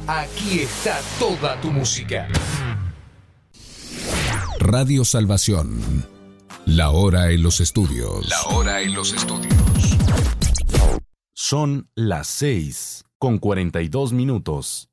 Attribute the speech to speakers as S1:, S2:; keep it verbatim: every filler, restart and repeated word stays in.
S1: Aquí está toda tu música.
S2: Radio Salvación. La hora en los estudios.
S1: La hora en los estudios.
S3: Son las seis con cuarenta y dos minutos.